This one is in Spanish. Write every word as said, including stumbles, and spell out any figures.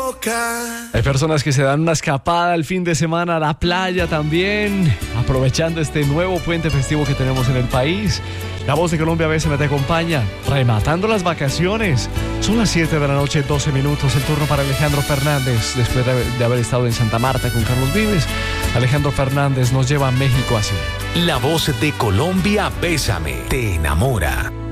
loca. Hay personas que se dan una escapada el fin de semana a la playa también, aprovechando este nuevo puente festivo que tenemos en el país. La Voz de Colombia B S M te acompaña, rematando las vacaciones. Son las siete de la noche, doce minutos, el turno para Alejandro Fernández. Después de, de haber estado en Santa Marta con Carlos Vives, Alejandro Fernández nos lleva a México así. La Voz de Colombia, Bésame, te enamora.